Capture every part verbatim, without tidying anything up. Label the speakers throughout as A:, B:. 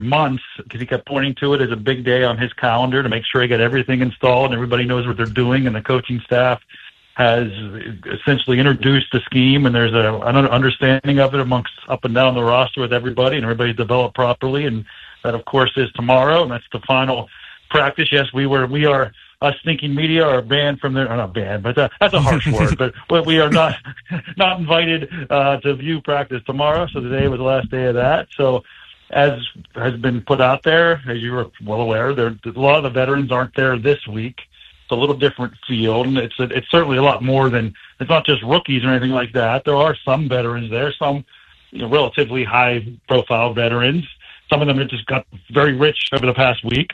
A: months because he kept pointing to it as a big day on his calendar to make sure he got everything installed and everybody knows what they're doing, and the coaching staff has essentially introduced the scheme, and there's a, an understanding of it amongst up and down the roster with everybody, and everybody's developed properly. And that, of course, is tomorrow, and that's the final practice. Yes, we were, we are, us thinking media are banned from there, or not banned, but uh, that's a harsh word, but, but we are not not invited uh, to view practice tomorrow. So today was the last day of that. So as has been put out there, as you were well aware, there a lot of the veterans aren't there this week. It's a little different field, and it's a, it's certainly a lot more than, it's not just rookies or anything like that. There are some veterans there, some you know, relatively high-profile veterans. Some of them have just got very rich over the past week.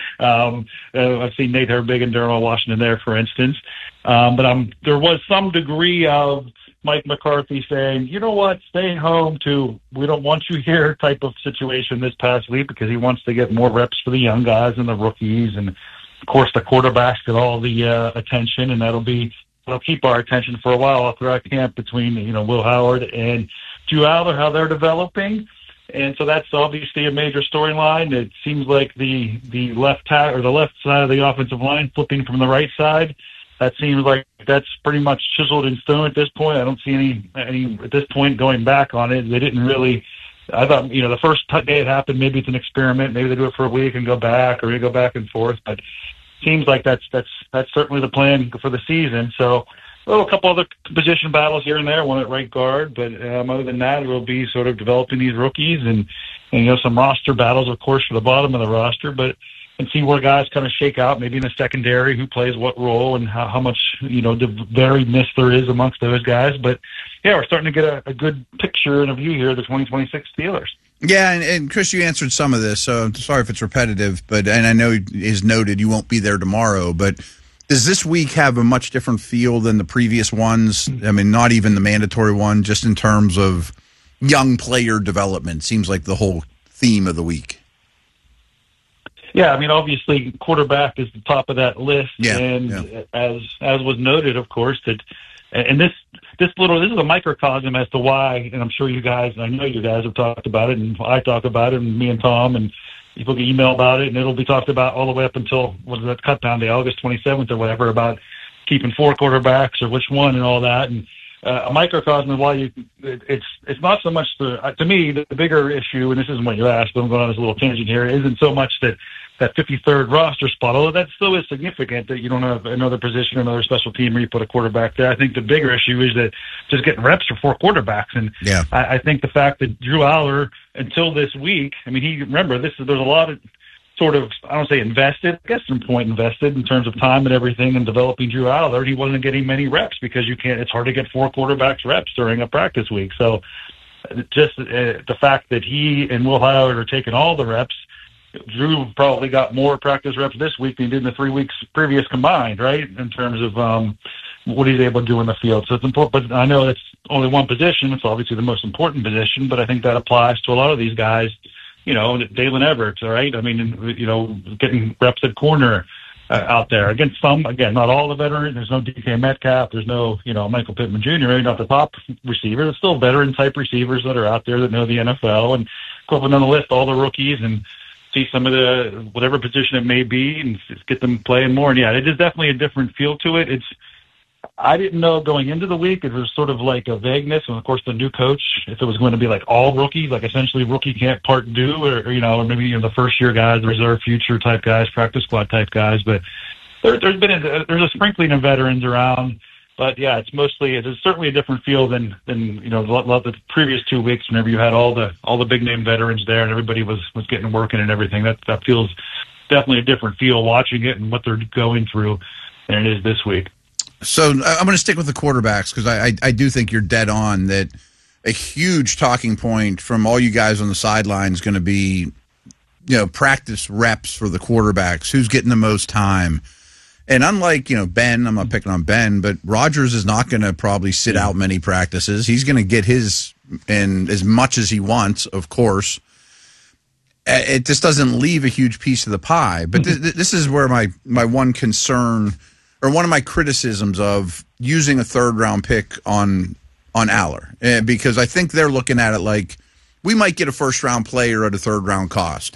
A: um, uh, I've seen Nate Herbig and Dermot Washington there, for instance. Um, but um, there was some degree of Mike McCarthy saying, you know what, stay home to we don't want you here type of situation this past week, because he wants to get more reps for the young guys and the rookies. And, of course, the quarterbacks get all the uh, attention, and that'll be that'll keep our attention for a while throughout camp between, you know, Will Howard and Drew Aller, how they're developing. And so that's obviously a major storyline. It seems like the the left ta- or the left side of the offensive line flipping from the right side. That seems like that's pretty much chiseled in stone at this point. I don't see any any at this point going back on it. They didn't really. I thought you know the first day it happened, maybe it's an experiment. Maybe they do it for a week and go back, or they go back and forth. But it seems like that's that's that's certainly the plan for the season. So. Well, a couple other position battles here and there, one at right guard, but um, other than that, it will be sort of developing these rookies and, and, you know, some roster battles, of course, for the bottom of the roster, but and see where guys kind of shake out, maybe in the secondary, who plays what role and how, how much, you know, variedness there is amongst those guys. But, yeah, we're starting to get a, a good picture and a view here of the twenty twenty-six Steelers.
B: Yeah, and, and Chris, you answered some of this, so I'm sorry if it's repetitive, but and I know it is noted you won't be there tomorrow, but does this week have a much different feel than the previous ones? I mean, not even the mandatory one, just in terms of young player development. Seems like the whole theme of the week.
A: Yeah, I mean, obviously, quarterback is the top of that list,
B: yeah,
A: and
B: yeah.
A: as as was noted, of course, that and this this little this is a microcosm as to why, and I'm sure you guys, and I know you guys have talked about it, and I talk about it, and me and Tom and. People can email about it, and it'll be talked about all the way up until what is that cut down day, August twenty-seventh or whatever, about keeping four quarterbacks or which one and all that. And uh, a microcosm of why you it, it's it's not so much the uh, to me the, the bigger issue, and this isn't what you asked, but I'm going on this little tangent here, isn't so much that that fifty-third roster spot, although that still is significant that you don't have another position, another special team where you put a quarterback there. I think the bigger issue is that just getting reps for four quarterbacks. And
B: yeah.
A: I, I think the fact that Drew Aller, until this week, I mean, he remember this is there's a lot of sort of I don't say invested, I guess some point invested in terms of time and everything in developing Drew Aller. He wasn't getting many reps because you can't. It's hard to get four quarterbacks reps during a practice week. So just uh, the fact that he and Will Howard are taking all the reps. Drew probably got more practice reps this week than he did in the three weeks previous combined, right, in terms of um, what he's able to do in the field. So it's important, but I know that's only one position. It's obviously the most important position, but I think that applies to a lot of these guys, you know, Dalen Everett, all right? I mean, you know, getting reps at corner uh, out there. Against some, again, not all the veterans. There's no D K Metcalf. There's no, you know, Michael Pittman Junior, maybe not the top receiver. There's still veteran-type receivers that are out there that know the N F L. And go up and down the list, all the rookies, and see some of the whatever position it may be and get them playing more. And yeah, it is definitely a different feel to it. It's I didn't know going into the week. It was sort of like a vagueness, and of course the new coach, if it was going to be like all rookies, like essentially rookie can't part due, or, or you know, or maybe you know the first year guys, the reserve future type guys, practice squad type guys. But there, there's been a, there's a sprinkling of veterans around. But yeah, it's mostly it's certainly a different feel than than you know the, the previous two weeks. Whenever you had all the all the big name veterans there and everybody was was getting working and everything, that that feels definitely a different feel watching it and what they're going through than it is this week.
B: So I'm going to stick with the quarterbacks because I, I I do think you're dead on that. A huge talking point from all you guys on the sideline is going to be, you know, practice reps for the quarterbacks. Who's getting the most time? And unlike, you know, Ben, I'm not picking on Ben, but Rodgers is not going to probably sit out many practices. He's going to get his in as much as he wants, of course. It just doesn't leave a huge piece of the pie. But th- this is where my, my one concern or one of my criticisms of using a third-round pick on on Aller. Because I think they're looking at it like we might get a first round player at a third round cost.